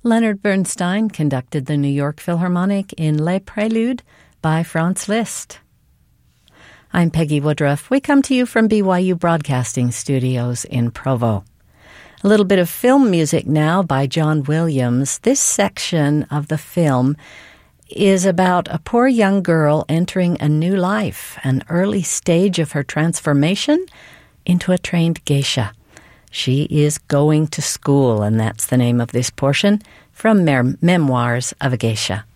Leonard Bernstein conducted the New York Philharmonic in Les Préludes by Franz Liszt. I'm Peggy Woodruff. We come to you from BYU Broadcasting Studios in Provo. A little bit of film music now by John Williams. This section of the film is about a poor young girl entering a new life, an early stage of her transformation into a trained geisha. She is going to school, and that's the name of this portion from Memoirs of a Geisha.